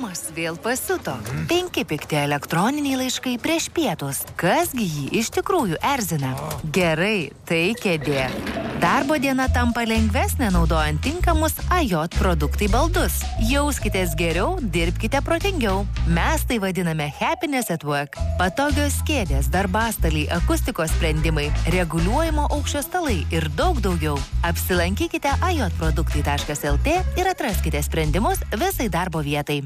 Tomas vėl pasiuto. 5 pikti elektroniniai laiškai prieš pietus. Kasgi jį iš tikrųjų erzina? Gerai, tai kėdė. Darbo diena tampa lengvesnė naudojant tinkamus AJ produktai baldus. Jauskitės geriau, dirbkite protingiau. Mes tai vadiname Happiness at Work. Patogios kėdės, darbastaliai, akustikos sprendimai, reguliuojamo aukščio stalai ir daug daugiau. Apsilankykite ajotproduktai.lt ir atraskite sprendimus visai darbo vietai.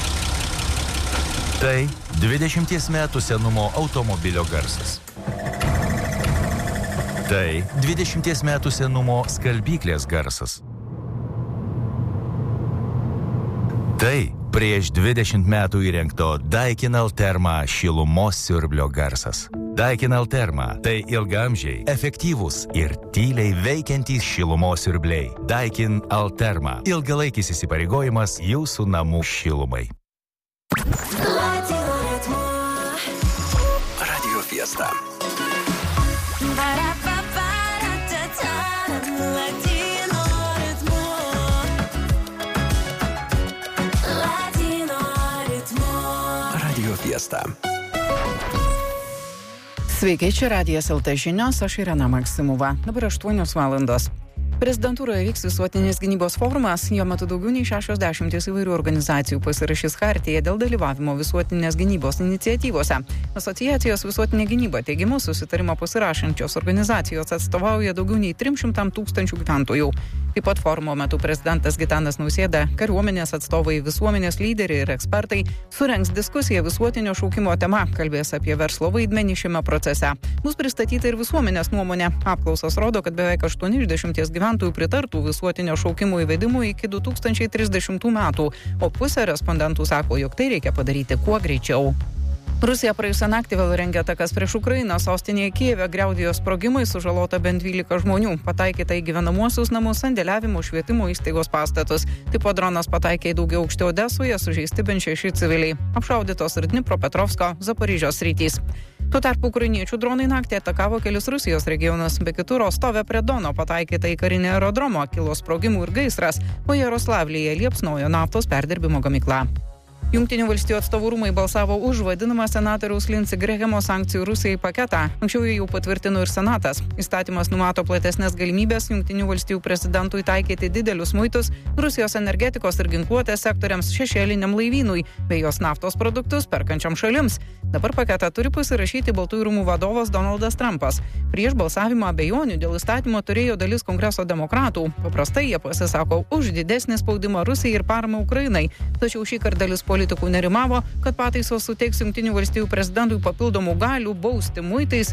Tai 20 metų senumo automobilio garsas. Tai 20 metų senumo skalbyklės garsas. Tai prieš 20 metų įrengto Daikin Alterma šilumos siurblio garsas. Daikin Alterma – tai ilgamžiai, efektyvūs ir tyliai veikiantys šilumos siurbliai. Daikin Alterma – ilgalaikis įsipareigojimas jūsų namų šilumai. Radio Fiesta. Radio Fiesta. Sveiki, čia Radijas LT žinios, aš Irena Maksimova. Dabar 8 valandos. Prezidentūroje vyks visuotinės gynybos forumas, jo metu daugiau nei 60 įvairių organizacijų pasirašys chartiją dėl dalyvavimo visuotinės gynybos iniciatyvose. Asociacijos visuotinė gynyba teigimu susitarimą pasirašančios organizacijos atstovauja daugiau nei 300 000 gyventojų. Taip pat forumo metu prezidentas Gitanas Nausėda, kariuomenės atstovai, visuomenės lyderiai ir ekspertai surengs diskusiją visuotinio šaukimo tema, kalbės apie verslo vaidmenį šiame procese. Bus pristatyta ir visuomenės nuomonė. Apklausos rodo, kad beveik 80 gyventojų pritartų visuotinio šaukimo įvedimui iki 2030 metų, o pusė respondentų sako, jog tai reikia padaryti kuo greičiau. Rusija praėjusią naktį vėl rengia atakas prieš Ukrainą. Sostinėje Kijeve griaudėjo sprogimai, sužalota bent 12 žmonių. Pataikyta į gyvenamuosius namus, sandėliavimo, švietimo įstaigos pastatus. Taip pat dronas pataikė į daugiau aukštį Odesoje, sužeisti bent 6 civiliai. Apšaudytos ir Dnipropetrovsko, Zaporižės sritys. Tuo tarpu ukrainiečių dronai naktį atakavo kelis Rusijos regionus. Be kitų Rostove prie Dono pataikyta į karinį aerodromą, kilo sprogimų ir gaisras, o Jaroslavlyje liepsnojo naftos perdirbimo gamykla. Jungtinių valstijų atstovų rūmai balsavo už vadinamą senatoriaus Lindsey Grahamo sankcijų Rusijai paketą. Anksčiau jį jau patvirtino ir Senatas. Įstatymas numato platesnės galimybės Jungtinių valstijų prezidentui taikyti didelius muitus Rusijos energetikos ir ginkluotės sektoriams, šešėliniam laivynui bei jos naftos produktus perkančiam šalims. Dabar paketą turi pasirašyti Baltųjų rūmų vadovas Donaldas Trumpas. Prieš balsavimą abejonių dėl įstatymo turėjo dalis Kongreso demokratų. Paprastai jie pasisako už didesnį spaudimą Rusijai ir paramą Ukrainai. Tačiau šįkart dalis politikų nerimavo, kad pataisos suteiks Jungtinių valstijų prezidentui papildomų galių bausti muitais